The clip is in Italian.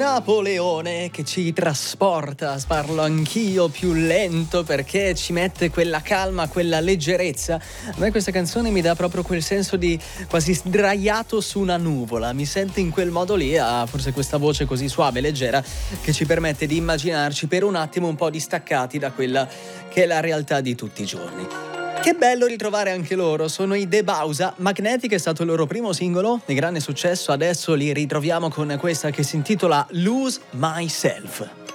Napoleone che ci trasporta, parlo anch'io più lento perché ci mette quella calma, quella leggerezza. A me questa canzone mi dà proprio quel senso di quasi sdraiato su una nuvola, mi sente in quel modo lì, ha forse questa voce così suave e leggera che ci permette di immaginarci per un attimo un po' distaccati da quella che è la realtà di tutti i giorni. Che bello ritrovare anche loro, sono i The Bausa. Magnetic è stato il loro primo singolo di grande successo, adesso li ritroviamo con questa che si intitola Lose Myself.